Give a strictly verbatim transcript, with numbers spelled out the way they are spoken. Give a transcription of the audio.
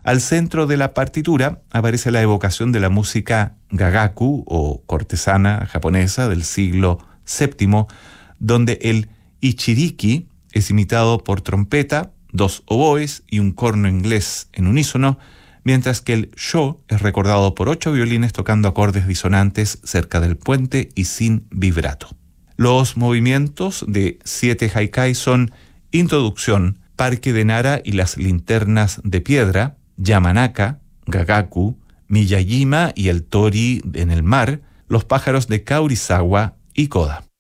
Al centro de la partitura aparece la evocación de la música gagaku o cortesana japonesa del siglo séptimo, donde el ichiriki es imitado por trompeta, dos oboes y un corno inglés en unísono, mientras que el sho es recordado por ocho violines tocando acordes disonantes cerca del puente y sin vibrato. Los movimientos de siete haikai son Introducción, Parque de Nara y las linternas de piedra, Yamanaka, Gagaku, Miyajima y el Tori en el mar, Los pájaros de Kaurizawa y Koda.